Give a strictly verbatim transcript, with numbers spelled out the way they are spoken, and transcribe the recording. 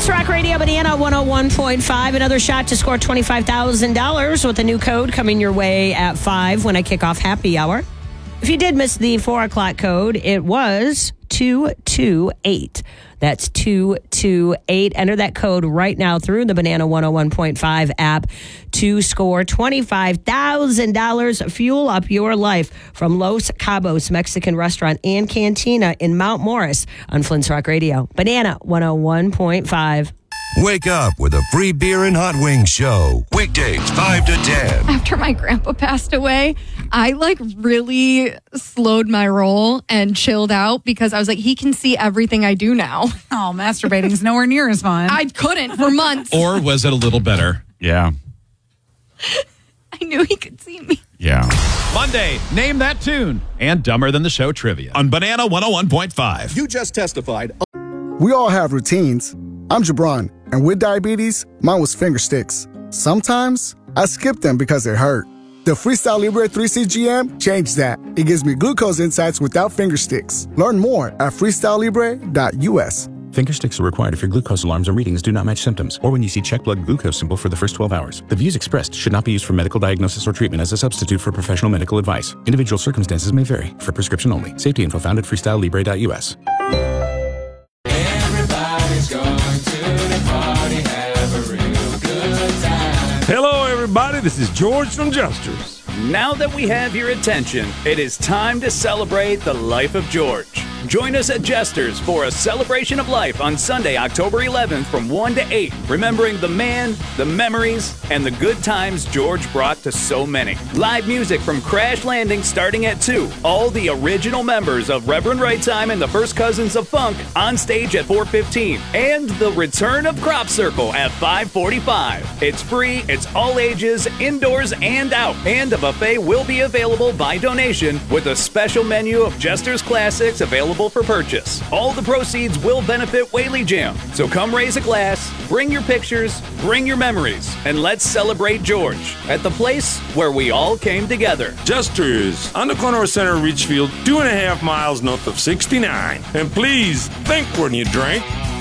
Flint's Rock Radio, Banana one oh one point five. Another shot to score twenty-five thousand dollars with a new code coming your way at five when I kick off happy hour. If you did miss the four o'clock code, it was two two eight. That's two two eight. Enter that code right now through the Banana one oh one point five app to score twenty-five thousand dollars. Fuel up your life from Los Cabos Mexican Restaurant and Cantina in Mount Morris on Flint's Rock Radio. Banana one oh one point five. Wake up with a free beer and hot wings show. Weekdays five to ten. After my grandpa passed away, I like really slowed my roll and chilled out because I was like, he can see everything I do now. Oh, masturbating's nowhere near as fun. I couldn't for months. Or was it a little better? Yeah. I knew he could see me. Yeah. Monday, name that tune. And Dumber Than the Show trivia on Banana one oh one point five. You just testified. We all have routines. I'm Jabron, and with diabetes, mine was finger sticks. Sometimes I skip them because it hurt. The Freestyle Libre three C G M changed that. It gives me glucose insights without finger sticks. Learn more at freestyle libre dot u s. Finger sticks are required if your glucose alarms or readings do not match symptoms, or when you see check blood glucose symbol for the first twelve hours. The views expressed should not be used for medical diagnosis or treatment as a substitute for professional medical advice. Individual circumstances may vary. For prescription only. Safety info found at freestyle libre dot u s. Everybody's going to the party, have a real good time. Hello, everybody. This is George from Jesters. Now that we have your attention, it is time to celebrate the life of George. Join us at Jesters for a celebration of life on Sunday, October eleventh from one to eight, remembering the man, the memories, and the good times George brought to so many. Live music from Crash Landing starting at two. All the original members of Reverend Right Time and the First Cousins of Funk on stage at four fifteen. And the return of Crop Circle at five forty-five. It's free, it's all ages, indoors and out. And a buffet will be available by donation with a special menu of Jesters classics available for purchase. All the proceeds will benefit Whaley Jam. So come raise a glass, bring your pictures, bring your memories, and let's celebrate George at the place where we all came together. Jesters, on the corner of Center Richfield, two and a half miles north of sixty-nine. And please, think when you drink.